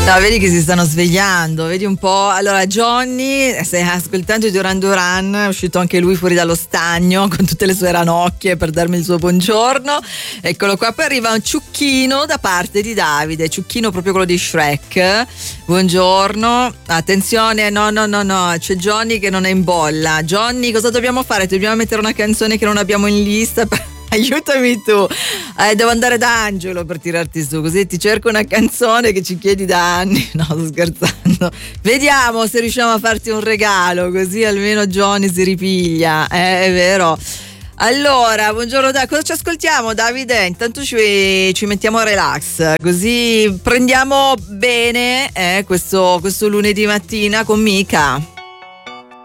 No, vedi che si stanno svegliando, vedi un po'. Allora, Johnny, stai ascoltando Duran Duran, è uscito anche lui fuori dallo stagno con tutte le sue ranocchie per darmi il suo buongiorno. Eccolo qua, poi arriva un ciucchino da parte di Davide, ciucchino proprio quello di Shrek. Buongiorno, attenzione, no, c'è Johnny che non è in bolla. Johnny, cosa dobbiamo fare? Dobbiamo mettere una canzone che non abbiamo in lista? Aiutami tu, devo andare da Angelo per tirarti su, così ti cerco una canzone che ci chiedi da anni. No, sto scherzando. Vediamo se riusciamo a farti un regalo, così almeno Johnny si ripiglia, è vero. Allora, buongiorno, cosa ci ascoltiamo, Davide? Intanto ci mettiamo relax, così prendiamo bene questo lunedì mattina con Mika.